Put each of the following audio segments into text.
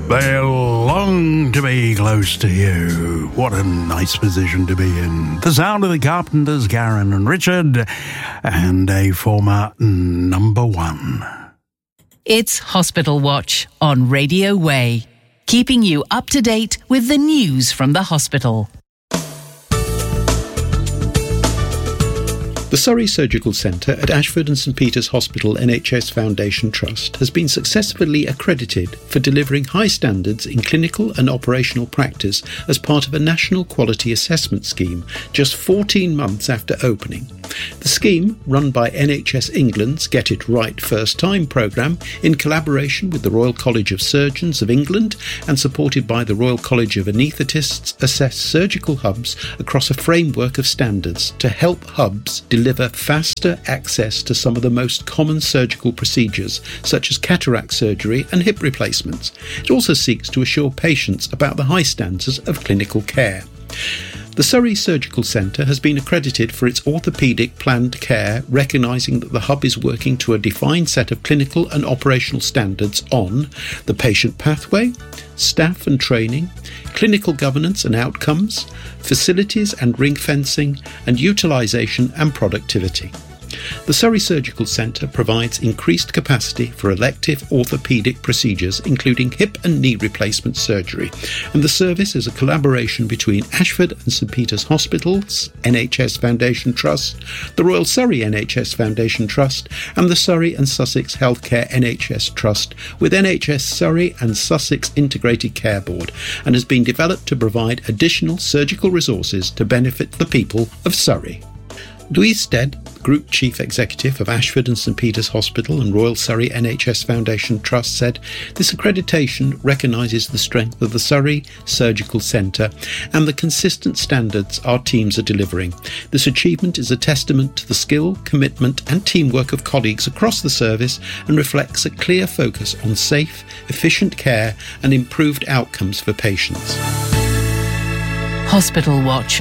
They long to be close to you. What a nice position to be in. The sound of the Carpenters, Karen and Richard, and a former number one. It's Hospital Watch on Radio Way, keeping you up to date with the news from the hospital. The Surrey Surgical Centre at Ashford and St Peter's Hospital NHS Foundation Trust has been successfully accredited for delivering high standards in clinical and operational practice as part of a national quality assessment scheme just 14 months after opening. The scheme, run by NHS England's Get It Right First Time programme in collaboration with the Royal College of Surgeons of England and supported by the Royal College of Anaesthetists, assess surgical hubs across a framework of standards to help hubs deliver faster access to some of the most common surgical procedures, such as cataract surgery and hip replacements. It also seeks to assure patients about the high standards of clinical care. The Surrey Surgical Centre has been accredited for its orthopaedic planned care, recognising that the hub is working to a defined set of clinical and operational standards on the patient pathway, staff and training, clinical governance and outcomes, facilities and ring fencing, and utilisation and productivity. The Surrey Surgical Centre provides increased capacity for elective orthopaedic procedures, including hip and knee replacement surgery, and the service is a collaboration between Ashford and St Peter's Hospitals NHS Foundation Trust, the Royal Surrey NHS Foundation Trust, and the Surrey and Sussex Healthcare NHS Trust, with NHS Surrey and Sussex Integrated Care Board, and has been developed to provide additional surgical resources to benefit the people of Surrey. Louise Stead, Group Chief Executive of Ashford and St Peter's Hospital and Royal Surrey NHS Foundation Trust, said, "This accreditation recognises the strength of the Surrey Surgical Centre and the consistent standards our teams are delivering. This achievement is a testament to the skill, commitment and teamwork of colleagues across the service and reflects a clear focus on safe, efficient care and improved outcomes for patients." Hospital Watch.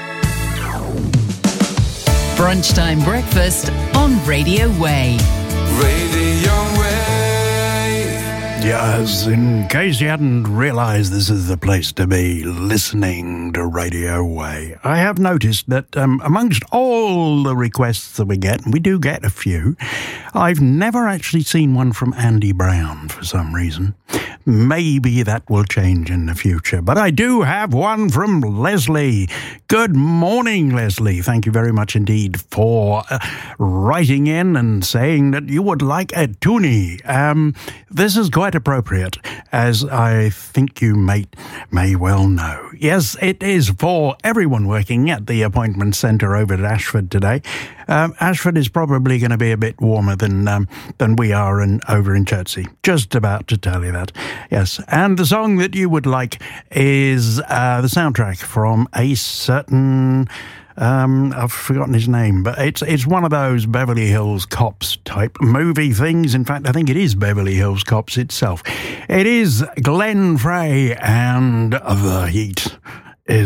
Brunchtime breakfast on Radio Way. Radio Way. Yes, in case you hadn't realised, this is the place to be, listening to Radio Way. I have noticed that amongst all the requests that we get, and we do get a few, I've never actually seen one from Andy Brown for some reason. Maybe that will change in the future. But I do have one from Leslie. Good morning, Leslie. Thank you very much indeed for writing in and saying that you would like a toonie. This is quite appropriate, as I think you may well know. Yes, it is for everyone working at the appointment centre over at Ashford today. Ashford is probably going to be a bit warmer than we are over in Chertsey. Just about to tell you that. Yes, and the song that you would like is the soundtrack from a certain... I've forgotten his name, but it's one of those Beverly Hills Cops type movie things. In fact, I think it is Beverly Hills Cops itself. It is Glenn Frey and The Heat.